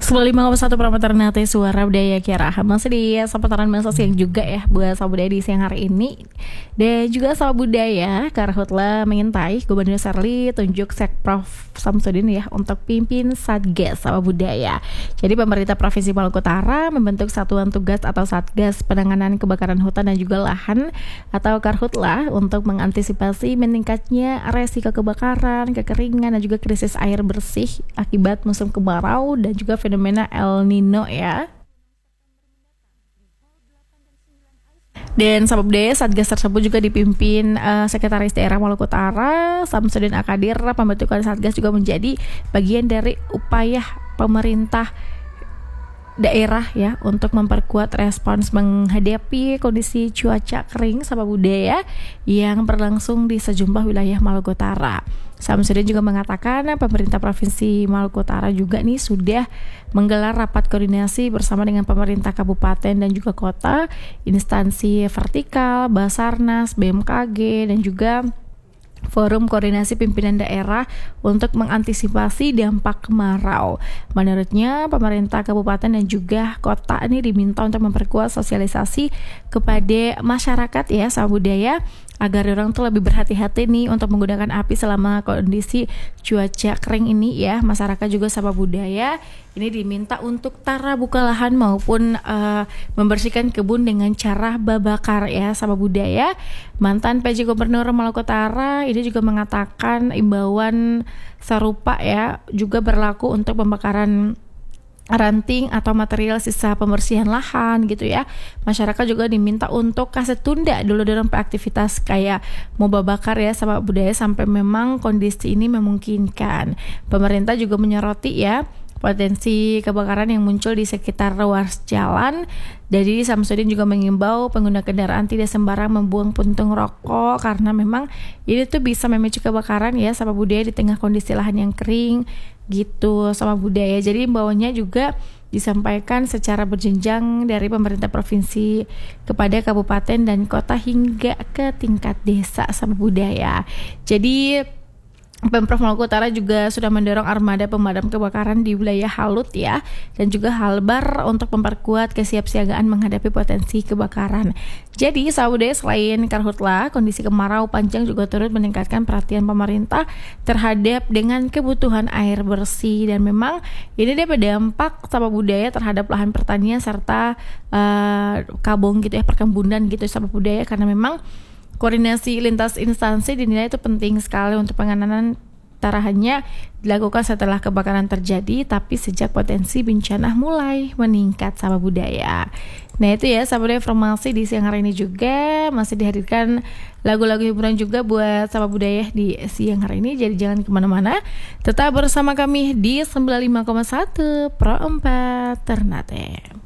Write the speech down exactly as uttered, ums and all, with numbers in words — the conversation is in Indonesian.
sembilan puluh lima koma satu Prama Ternate Suara Budaya Kiara. Masih di seputaran masa siang juga ya buat Sahabat Budaya di siang hari ini. Dan juga Sahabat Budaya Karhutla mengintai Gubernur Serli tunjuk Sekprov Samsudin ya untuk pimpin Satgas Sahabat Budaya. Jadi pemerintah Provinsi Maluku Utara membentuk Satuan Tugas atau Satgas Penanganan Kebakaran Hutan dan juga Lahan atau Karhutla untuk mengantisipasi meningkatnya resiko kebakaran, kekeringan dan juga krisis air bersih akibat musim kemarau dan juga fenomena El Nino ya. Dan Sahabat Budaya, Satgas tersebut juga dipimpin uh, Sekretaris Daerah Maluku Utara Samsudin Akadir. Pembentukan Satgas juga menjadi bagian dari upaya pemerintah daerah ya untuk memperkuat respons menghadapi kondisi cuaca kering Sahabat Budaya yang berlangsung di sejumlah wilayah Maluku Utara. Samsudin juga mengatakan pemerintah Provinsi Maluku Utara juga nih sudah menggelar rapat koordinasi bersama dengan pemerintah kabupaten dan juga kota, instansi vertikal, Basarnas, B M K G dan juga Forum Koordinasi Pimpinan Daerah untuk mengantisipasi dampak kemarau. Menurutnya, pemerintah kabupaten dan juga kota ini diminta untuk memperkuat sosialisasi kepada masyarakat ya, Sahabat Budaya, agar orang tuh lebih berhati-hati nih untuk menggunakan api selama kondisi cuaca kering ini ya. Masyarakat juga Sahabat Budaya ini diminta untuk tara buka lahan maupun uh, membersihkan kebun dengan cara babakar ya Sahabat Budaya. Mantan P J Gubernur Maluku Utara ini juga mengatakan imbauan serupa ya juga berlaku untuk pembakaran ranting atau material sisa pembersihan lahan gitu ya. Masyarakat juga diminta untuk kasih tunda dulu dalam aktivitas kayak mau babakar ya Sahabat Budaya sampai memang kondisi ini memungkinkan. Pemerintah juga menyoroti ya potensi kebakaran yang muncul di sekitar ruas jalan. Jadi Samsudin juga mengimbau pengguna kendaraan tidak sembarang membuang puntung rokok karena memang ini tuh bisa memicu kebakaran ya Sahabat Budaya di tengah kondisi lahan yang kering gitu Sahabat Budaya. Jadi imbauannya juga disampaikan secara berjenjang dari pemerintah provinsi kepada kabupaten dan kota hingga ke tingkat desa Sahabat Budaya. Jadi Pemprov Maluku Utara juga sudah mendorong armada pemadam kebakaran di wilayah Halut ya dan juga Halbar untuk memperkuat kesiapsiagaan menghadapi potensi kebakaran. Jadi Sahabat Budaya, selain Karhutla, kondisi kemarau panjang juga turut meningkatkan perhatian pemerintah terhadap dengan kebutuhan air bersih dan memang ini dia berdampak Sahabat Budaya terhadap lahan pertanian serta uh, kabung gitu ya, perkebunan gitu Sahabat Budaya, karena memang koordinasi lintas instansi dinilai itu penting sekali untuk penanganan tak hanya dilakukan setelah kebakaran terjadi tapi sejak potensi bencana mulai meningkat Sahabat Budaya. Nah itu ya Sahabat Budaya, informasi di siang hari ini juga masih dihadirkan lagu-lagu hiburan juga buat Sahabat Budaya di siang hari ini. Jadi jangan kemana-mana, tetap bersama kami di sembilan puluh lima koma satu Pro empat Ternate.